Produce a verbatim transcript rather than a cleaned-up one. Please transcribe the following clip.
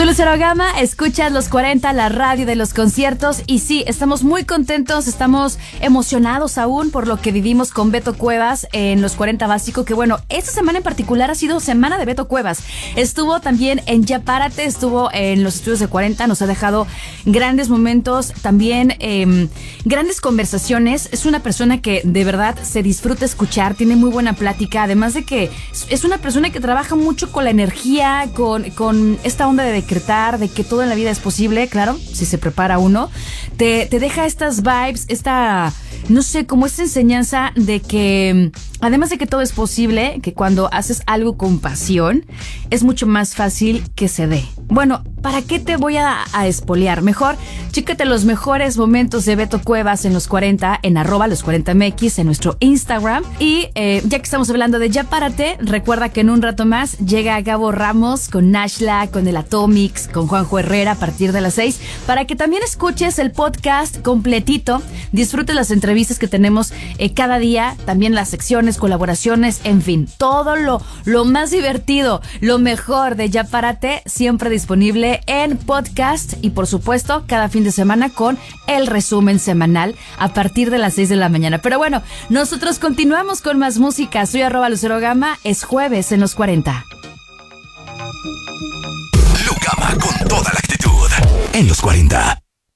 Soy Lucero Gama, escuchas Los cuarenta, la radio de los conciertos. Y sí, estamos muy contentos, estamos emocionados aún por lo que vivimos con Beto Cuevas en Los cuarenta Básico. Que bueno, esta semana en particular ha sido semana de Beto Cuevas. Estuvo también en Ya Párate, estuvo en los estudios de cuarenta, nos ha dejado grandes momentos, también eh, grandes conversaciones. Es una persona que de verdad se disfruta escuchar, tiene muy buena plática, además de que es una persona que trabaja mucho con la energía, con, con esta onda de decretar, de que todo en la vida es posible, claro, si se prepara uno, te, te deja estas vibes, esta, no sé, como esta enseñanza de que, además de que todo es posible, que cuando haces algo con pasión, es mucho más fácil que se dé. Bueno, ¿para qué te voy a, a espolear? Mejor, chécate los mejores momentos de Beto Cuevas en Los cuarenta, en arroba los cuarenta M X, en nuestro Instagram. Y eh, ya que estamos hablando de Ya Párate, recuerda que en un rato más llega Gabo Ramos con Nashla, con el Atomics, con Juanjo Herrera a partir de las seis, para que también escuches el podcast completito, disfrutes las entrevistas que tenemos eh, cada día, también las secciones, colaboraciones, en fin, todo lo, lo más divertido, lo mejor de Ya Párate, siempre disponible en podcast y por supuesto cada fin de semana con el resumen semanal a partir de las seis de la mañana. Pero bueno, nosotros continuamos con más música. Soy arroba Lucero Gama, es jueves en Los cuarenta. Lu Gama con toda la actitud en Los cuarenta.